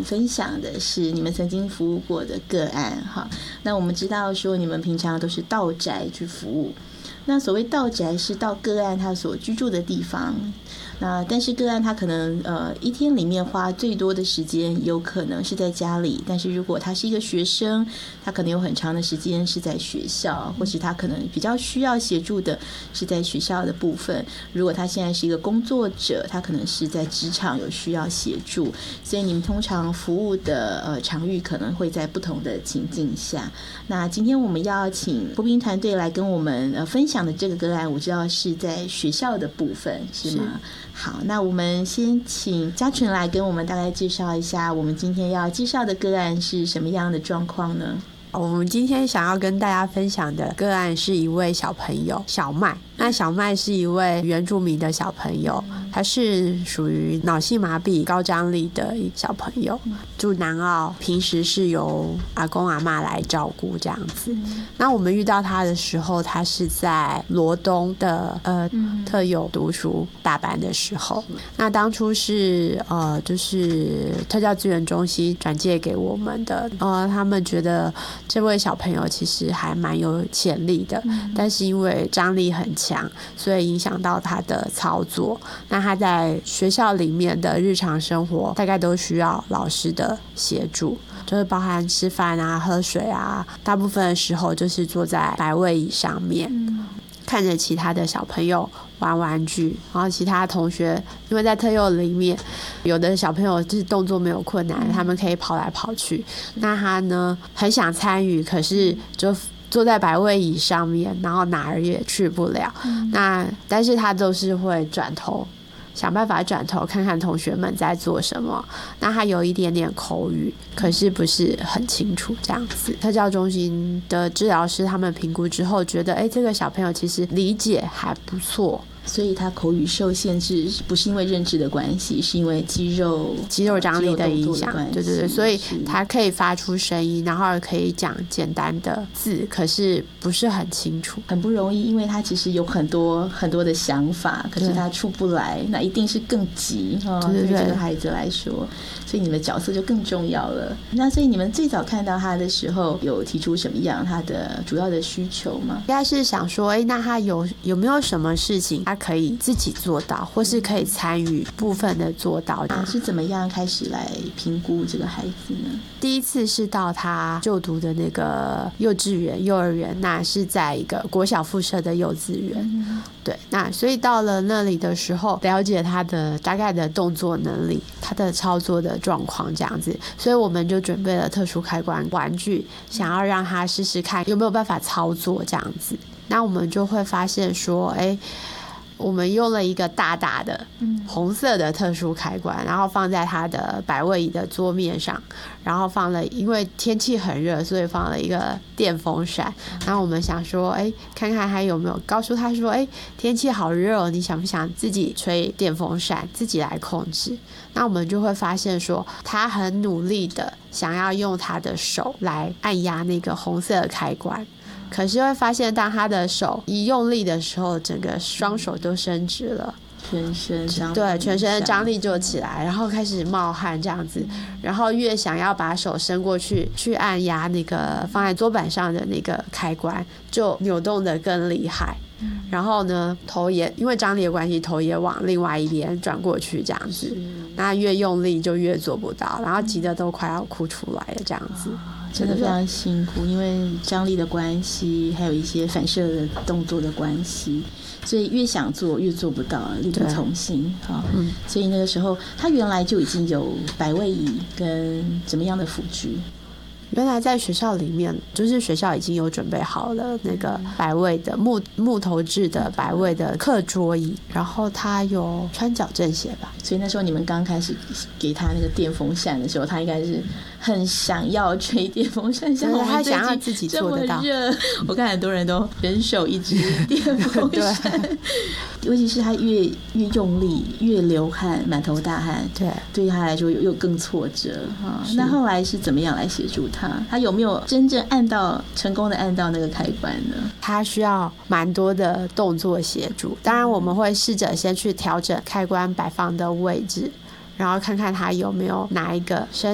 分享的是你们曾经服务过的个案哈。那我们知道说你们平常都是到宅去服务，那所谓到宅是到个案他所居住的地方，那但是个案他可能一天里面花最多的时间有可能是在家里，但是如果他是一个学生，他可能有很长的时间是在学校，或是他可能比较需要协助的是在学校的部分。如果他现在是一个工作者，他可能是在职场有需要协助，所以你们通常服务的场域可能会在不同的情境下。那今天我们要请国宾团队来跟我们分享的这个个案，我知道是在学校的部分，是吗？好，那我们先请嘉纯来跟我们大概介绍一下我们今天要介绍的个案是什么样的状况呢？ 我们今天想要跟大家分享的个案是一位小朋友小麦。那小麦是一位原住民的小朋友，他是属于脑性麻痹高张力的小朋友，住南澳，平时是由阿公阿嬷来照顾这样子。那我们遇到他的时候，他是在罗东的特有读书大班的时候。那当初是就是特教资源中心转介给我们的，他们觉得这位小朋友其实还蛮有潜力的，但是因为张力很强，所以影响到他的操作。那他在学校里面的日常生活大概都需要老师的协助，就是包含吃饭啊、喝水啊，大部分的时候就是坐在百位椅上面，看着其他的小朋友玩玩具，然后其他同学因为在特幼里面有的小朋友就是动作没有困难，他们可以跑来跑去，那他呢很想参与，可是就坐在百位椅上面，然后哪儿也去不了。那但是他都是会转头想办法转头看看同学们在做什么。那他有一点点口语，可是不是很清楚这样子。特教中心的治疗师他们评估之后觉得这个小朋友其实理解还不错， 所以他口语受限制不是因为认知的关系，是因为肌肉张力的影响。对对对，所以他可以发出声音，然后可以讲简单的字，可是不是很清楚， 很不容易，因为他其实有很多很多的想法，可是他出不来，那一定是更急对于这个孩子来说，所以你们的角色就更重要了。那所以你们最早看到他的时候，有提出什么样他的主要的需求吗？ 应该是想说，那他有没有什么事情他可以自己做到，或是可以参与部分的做到。 是怎么样开始来评估这个孩子呢？ 第一次是到他就读的那个幼稚园、幼儿园，那是在一个国小附设的幼稚园。对，那所以到了那里的时候，了解他的大概的动作能力，他的操作的状况这样子，所以我们就准备了特殊开关玩具，想要让他试试看有没有办法操作这样子。那我们就会发现说，我们用了一个大大的红色的特殊开关，然后放在他的百位椅的桌面上，然后放了，因为天气很热，所以放了一个电风扇。然后我们想说看看他有没有，告诉他说天气好热你想不想自己吹电风扇，自己来控制。那我们就会发现说，他很努力的想要用他的手来按压那个红色的开关，可是会发现当他的手一用力的时候，整个双手都伸直了， 全身的张力就起来，然后开始冒汗这样子，然后越想要把手伸过去按压那个放在桌板上的那个开关，就扭动得更厉害。然后呢，头也因为张力的关系，头也往另外一边转过去这样子，那越用力就越做不到，然后急得都快要哭出来了这样子。 真的非常辛苦，因为张力的关系，还有一些反射的动作的关系，所以越想做越做不到，力不从心。所以那个时候他原来就已经有百位椅跟怎么样的辅具。 原来在学校里面，就是学校已经有准备好了那个百位的木头制的百位的课桌椅，然后他有穿矫正鞋吧。 所以那时候你们刚开始给他那个电风扇的时候，他应该是很想要吹电风扇，像我们他想要自己做得到。 这么热，我看很多人都人手一支电风扇，尤其是他越用力，越流汗，满头大汗，对他来说又更挫折那后来是怎么样来协助他？他有没有真正成功的按到那个开关呢？ 他需要蛮多的动作协助，当然我们会试着先去调整开关摆放的位置，然后看看他有没有哪一个